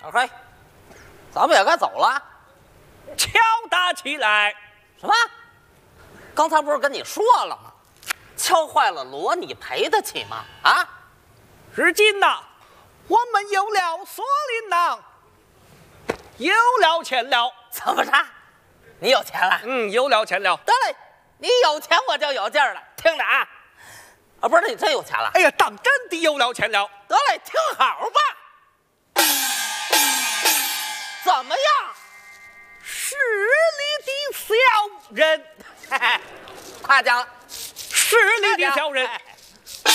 小黑，咱们也该走了。 敲打起来！ 什么？刚才不是跟你说了吗？敲坏了锣，你赔得起吗？啊！ 如今呐，我们有了锁麟囊，有了钱了。 怎么着？你有钱了？ 有了钱了。 得嘞，你有钱我就有劲儿了。听着啊！啊，不是，你真有钱了？ 哎呀，当真的有了钱了。 得嘞，听好吧。怎么样？ 市里的小人， 夸奖了。 市里的小人，